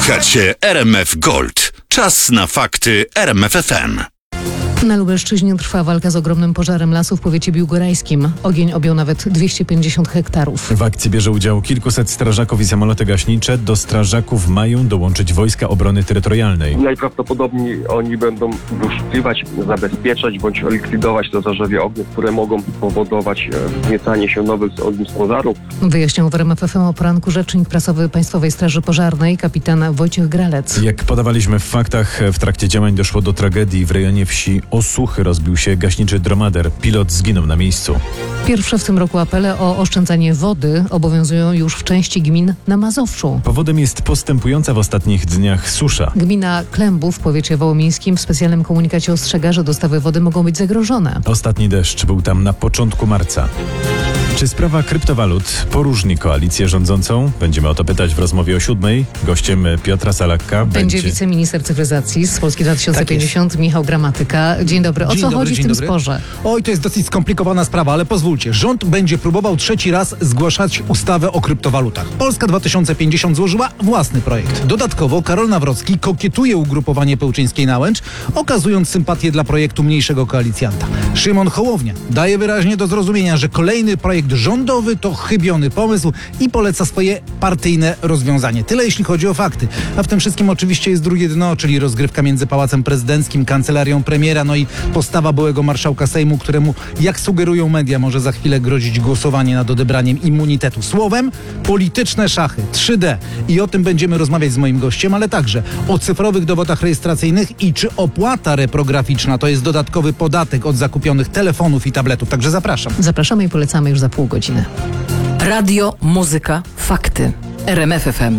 Słuchacie RMF Gold. Czas na fakty RMF FM. Na Lubelszczyźnie trwa walka z ogromnym pożarem lasu w powiecie biłgorajskim. Ogień objął nawet 250 hektarów. W akcji bierze udział kilkuset strażaków i samoloty gaśnicze. Do strażaków mają dołączyć Wojska Obrony Terytorialnej. Najprawdopodobniej oni będą wyszukiwać, zabezpieczać bądź likwidować te zarzewie ognia, które mogą powodować wzniecanie się nowych ognisk pożarów. Wyjaśniał w RMF FM o poranku rzecznik prasowy Państwowej Straży Pożarnej kapitan Wojciech Gralec. Jak podawaliśmy w faktach, w trakcie działań doszło do tragedii. W rejonie wsi Osuchy rozbił się gaśniczy dromader. Pilot zginął na miejscu. Pierwsze w tym roku apele o oszczędzanie wody obowiązują już w części gmin na Mazowszu. Powodem jest postępująca w ostatnich dniach susza. Gmina Klębów w powiecie wołomińskim w specjalnym komunikacie ostrzega, że dostawy wody mogą być zagrożone. Ostatni deszcz był tam na początku marca. Czy sprawa kryptowalut poróżni koalicję rządzącą? Będziemy o to pytać w rozmowie o 7:00. Gościem Piotra Salakka będzie wiceminister cyfryzacji z Polski 2050 Michał Gramatyka. Dzień dobry. O co chodzi w tym sporze? Oj, to jest dosyć skomplikowana sprawa, ale pozwólcie. Rząd będzie próbował trzeci raz zgłaszać ustawę o kryptowalutach. Polska 2050 złożyła własny projekt. Dodatkowo Karol Nawrocki kokietuje ugrupowanie Pełczyńskiej na Łęcz, okazując sympatię dla projektu mniejszego koalicjanta. Szymon Hołownia daje wyraźnie do zrozumienia, że kolejny projekt rządowy to chybiony pomysł i poleca swoje partyjne rozwiązanie. Tyle jeśli chodzi o fakty. A w tym wszystkim oczywiście jest drugie dno, czyli rozgrywka między Pałacem Prezydenckim, kancelarią premiera, no i postawa byłego marszałka Sejmu, któremu, jak sugerują media, może za chwilę grozić głosowanie nad odebraniem immunitetu. Słowem, polityczne szachy, 3D. I o tym będziemy rozmawiać z moim gościem, ale także o cyfrowych dowodach rejestracyjnych i czy opłata reprograficzna to jest dodatkowy podatek od zakupionych telefonów i tabletów. Także zapraszam. Zapraszamy i polecamy już za pół godziny. Radio, muzyka, fakty. RMF FM.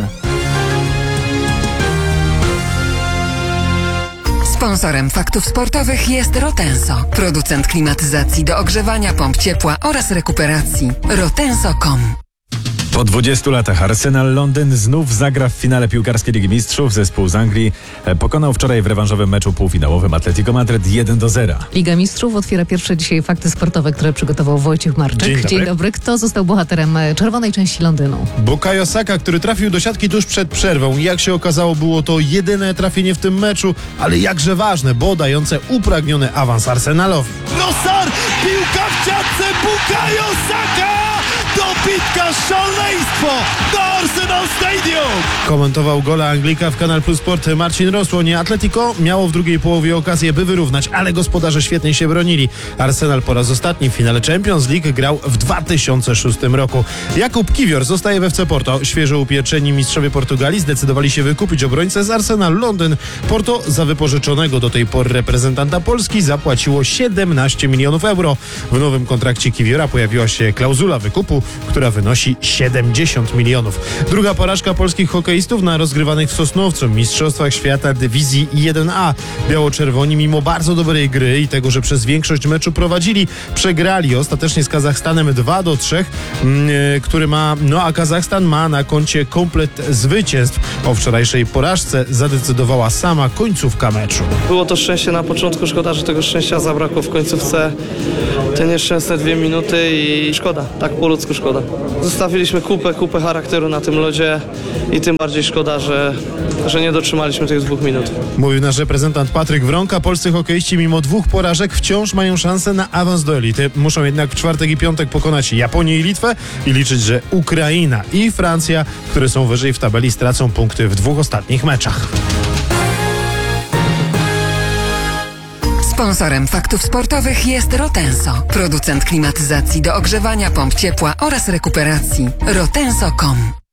Sponsorem faktów sportowych jest Rotenso, producent klimatyzacji do ogrzewania, pomp ciepła oraz rekuperacji. Rotenso.com. Po 20 latach Arsenal Londyn znów zagra w finale piłkarskiej Ligi Mistrzów. Zespół z Anglii pokonał wczoraj w rewanżowym meczu półfinałowym Atletico Madryt 1-0. Liga Mistrzów otwiera pierwsze dzisiaj fakty sportowe, które przygotował Wojciech Marczyk. Dzień dobry. Kto został bohaterem czerwonej części Londynu? Bukayo Saka, który trafił do siatki tuż przed przerwą. Jak się okazało, było to jedyne trafienie w tym meczu, ale jakże ważne, bo dające upragniony awans Arsenalowi. Trossard! Piłka w siatce! Bukayo Saka! Dobitka, szaleństwo do Arsenal Stadium! Komentował gola Anglika w Kanal Plus Sport Marcin Rosłoń. Atletico miało w drugiej połowie okazję, by wyrównać, ale gospodarze świetnie się bronili. Arsenal po raz ostatni w finale Champions League grał w 2006 roku. Jakub Kiwior zostaje w FC Porto. Świeżo upieczeni mistrzowie Portugalii zdecydowali się wykupić obrońcę z Arsenal Londyn. Porto za wypożyczonego do tej pory reprezentanta Polski zapłaciło 17 milionów euro. W nowym kontrakcie Kiwiora pojawiła się klauzula wykupu, która wynosi 70 milionów. Druga porażka polskich hokeistów na rozgrywanych w Sosnowcu Mistrzostwach Świata Dywizji 1A. Biało-czerwoni mimo bardzo dobrej gry i tego, że przez większość meczu prowadzili, przegrali ostatecznie z Kazachstanem 2-3, a Kazachstan ma na koncie komplet zwycięstw. O wczorajszej porażce zadecydowała sama końcówka meczu. Było to szczęście na początku, szkoda, że tego szczęścia zabrakło w końcówce. Te nieszczęsne 2 minuty i szkoda, tak po ludzku szkoda. Zostawiliśmy kupę charakteru na tym lodzie i tym bardziej szkoda, że nie dotrzymaliśmy tych 2 minut. Mówił nasz reprezentant Patryk Wronka. Polscy hokeiści mimo 2 porażek wciąż mają szansę na awans do elity. Muszą jednak w czwartek i piątek pokonać Japonię i Litwę i liczyć, że Ukraina i Francja, które są wyżej w tabeli, stracą punkty w 2 ostatnich meczach. Sponsorem faktów sportowych jest Rotenso, producent klimatyzacji do ogrzewania, pomp ciepła oraz rekuperacji. Rotenso.com.